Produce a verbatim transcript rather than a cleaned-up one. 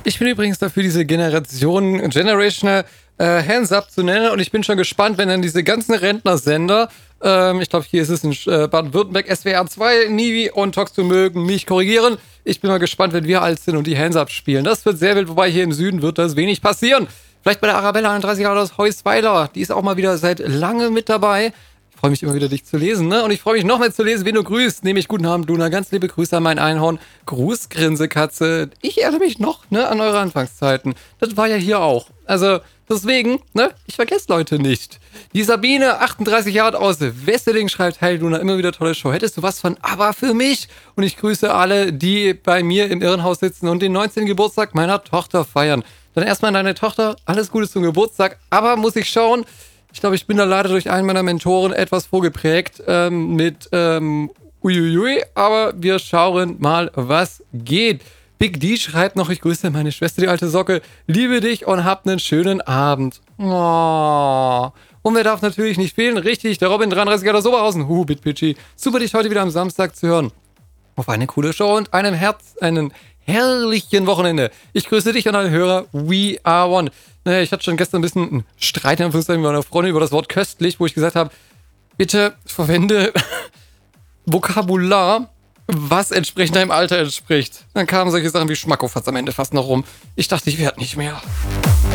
Ich bin übrigens dafür, diese Generation, Generational äh, Hands Up zu nennen und ich bin schon gespannt, wenn dann diese ganzen Rentnersender, ähm, ich glaube, hier ist es in äh, Baden-Württemberg, S W R zwei, Nivi und Talks to mögen mich korrigieren. Ich bin mal gespannt, wenn wir alt sind und die Hands Up spielen. Das wird sehr wild, wobei hier im Süden wird das wenig passieren. Vielleicht bei der Arabella einunddreißig Jahre aus Heusweiler. Die ist auch mal wieder seit langem mit dabei. Ich freue mich immer wieder, dich zu lesen, ne? Und ich freue mich noch mehr zu lesen, wen du grüßt. Nämlich guten Abend, Luna. Ganz liebe Grüße an mein Einhorn. Gruß, Grinsekatze. Ich erinnere mich noch, ne, an eure Anfangszeiten. Das war ja hier auch. Also, deswegen, ne, ich vergesse Leute nicht. Die Sabine, achtunddreißig Jahre aus Wesseling, schreibt, hey Luna, immer wieder tolle Show. Hättest du was von ABBA für mich? Und ich grüße alle, die bei mir im Irrenhaus sitzen und den neunzehnten Geburtstag meiner Tochter feiern. Dann erstmal an deine Tochter, alles Gute zum Geburtstag. Aber muss ich schauen, ich glaube, ich bin da leider durch einen meiner Mentoren etwas vorgeprägt ähm, mit ähm, uiuiui, aber wir schauen mal, was geht. Big D schreibt noch, ich grüße meine Schwester, die alte Socke, liebe dich und habt einen schönen Abend. Oh. Und wer darf natürlich nicht fehlen? Richtig, der Robin dreiunddreißig Jahre Soberhausen. Huh, Bitpitchy. Super, dich heute wieder am Samstag zu hören. Auf eine coole Show und einem Herz, einen herrlichen Wochenende. Ich grüße dich und alle Hörer. We are one. Naja, ich hatte schon gestern ein bisschen einen Streit in Anführungszeichen mit meiner Freundin über das Wort köstlich, wo ich gesagt habe, bitte verwende Vokabular, was entsprechend deinem Alter entspricht. Dann kamen solche Sachen wie Schmackofatz am Ende fast noch rum. Ich dachte, ich werde nicht mehr.